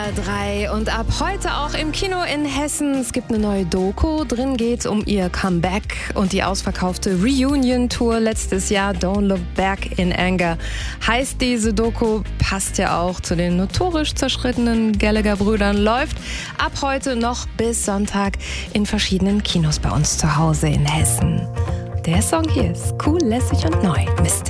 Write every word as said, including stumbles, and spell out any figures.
R drei und ab heute auch im Kino in Hessen. Es gibt eine neue Doku. Drin geht es um ihr Comeback und die ausverkaufte Reunion-Tour letztes Jahr. Don't Look Back in Anger heißt diese Doku. Passt ja auch zu den notorisch zerschrittenen Gallagher-Brüdern. Läuft ab heute noch bis Sonntag in verschiedenen Kinos bei uns zu Hause in Hessen. Der Song hier ist cool, lässig und neu. Mist.